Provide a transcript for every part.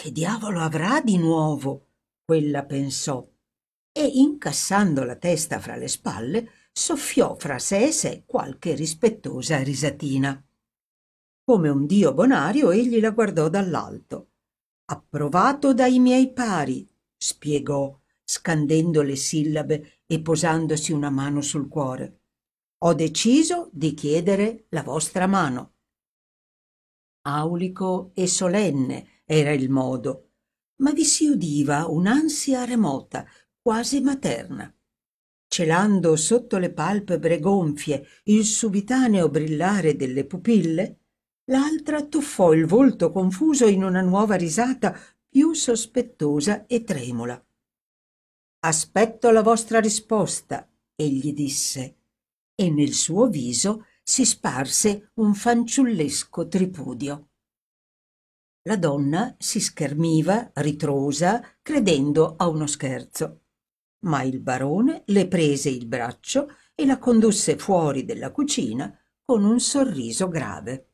Che diavolo avrà di nuovo? Quella pensò e, incassando la testa fra le spalle, soffiò fra sé e sé qualche rispettosa risatina. Come un dio bonario egli la guardò dall'alto. Approvato dai miei pari, spiegò, scandendo le sillabe e posandosi una mano sul cuore. Ho deciso di chiedere la vostra mano. Aulico e solenne era il modo, ma vi si udiva un'ansia remota, quasi materna. Celando sotto le palpebre gonfie il subitaneo brillare delle pupille, l'altra tuffò il volto confuso in una nuova risata più sospettosa e tremula. Aspetto la vostra risposta, egli disse, e nel suo viso si sparse un fanciullesco tripudio. La donna si schermiva, ritrosa, credendo a uno scherzo, ma il barone le prese il braccio e la condusse fuori della cucina con un sorriso grave.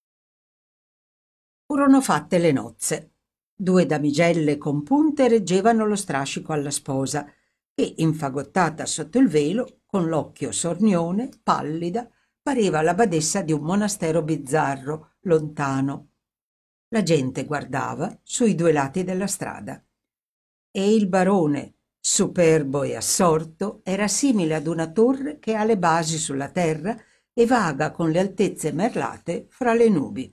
Furono fatte le nozze. 2 damigelle compunte reggevano lo strascico alla sposa, che, infagottata sotto il velo, con l'occhio sornione, pallida, pareva la badessa di un monastero bizzarro, lontano. La gente guardava sui 2 lati della strada. E il barone, superbo e assorto, era simile ad una torre che ha le basi sulla terra e vaga con le altezze merlate fra le nubi.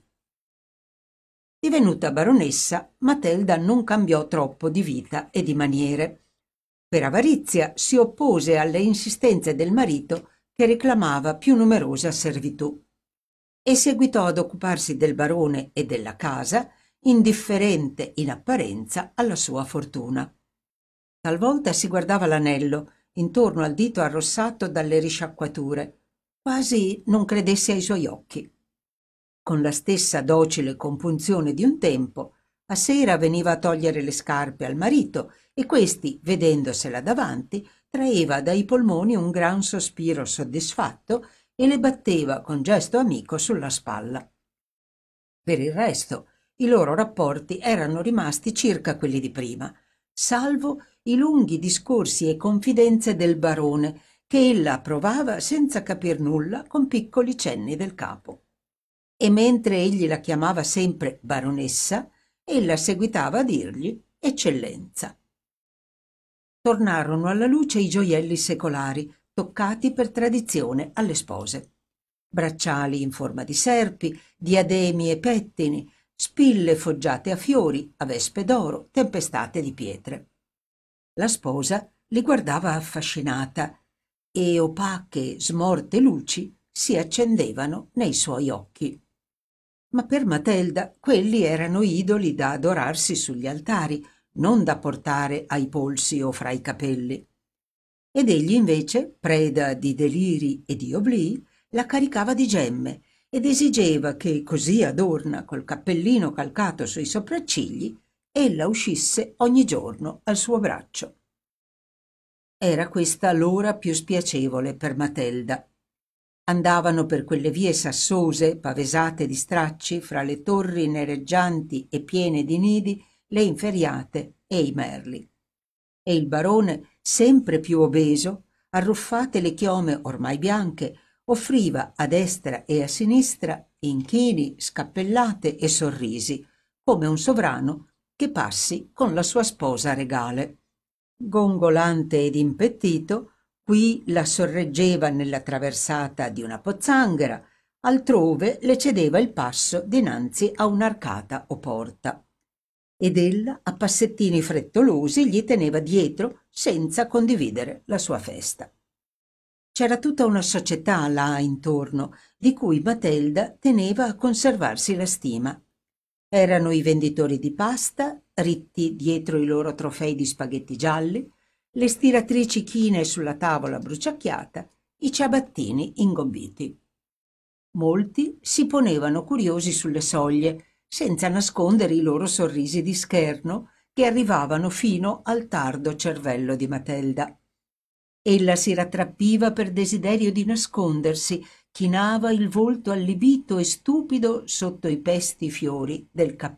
Divenuta baronessa, Matilda non cambiò troppo di vita e di maniere. Per avarizia si oppose alle insistenze del marito, che reclamava più numerosa servitù, e seguitò ad occuparsi del barone e della casa, indifferente in apparenza alla sua fortuna. Talvolta si guardava l'anello intorno al dito arrossato dalle risciacquature, quasi non credesse ai suoi occhi. Con la stessa docile compunzione di un tempo, a sera veniva a togliere le scarpe al marito e questi, vedendosela davanti, traeva dai polmoni un gran sospiro soddisfatto e le batteva con gesto amico sulla spalla. Per il resto, i loro rapporti erano rimasti circa quelli di prima, salvo i lunghi discorsi e confidenze del barone, che ella approvava senza capir nulla con piccoli cenni del capo. E mentre egli la chiamava sempre baronessa, ella seguitava a dirgli eccellenza. Tornarono alla luce i gioielli secolari, toccati per tradizione alle spose. Bracciali in forma di serpi, diademi e pettini, spille foggiate a fiori, a vespe d'oro, tempestate di pietre. La sposa li guardava affascinata e opache, smorte luci si accendevano nei suoi occhi. Ma per Matilda quelli erano idoli da adorarsi sugli altari, non da portare ai polsi o fra i capelli. Ed egli invece, preda di deliri e di oblii, la caricava di gemme ed esigeva che, così adorna col cappellino calcato sui sopraccigli, ella uscisse ogni giorno al suo braccio. Era questa l'ora più spiacevole per Matilda. Andavano per quelle vie sassose, pavesate di stracci, fra le torri nereggianti e piene di nidi, le inferiate e i merli. E il barone, sempre più obeso, arruffate le chiome ormai bianche, offriva a destra e a sinistra inchini, scappellate e sorrisi, come un sovrano che passi con la sua sposa regale. Gongolante ed impettito, qui la sorreggeva nella traversata di una pozzanghera, altrove le cedeva il passo dinanzi a un'arcata o porta. Ed ella, a passettini frettolosi, gli teneva dietro senza condividere la sua festa. C'era tutta una società là intorno, di cui Matilda teneva a conservarsi la stima. Erano i venditori di pasta, ritti dietro i loro trofei di spaghetti gialli, le stiratrici chine sulla tavola bruciacchiata, i ciabattini ingobbiti. Molti si ponevano curiosi sulle soglie, senza nascondere i loro sorrisi di scherno che arrivavano fino al tardo cervello di Matilda. Ella si rattrappiva per desiderio di nascondersi, chinava il volto allibito e stupido sotto i pesti fiori del cappello.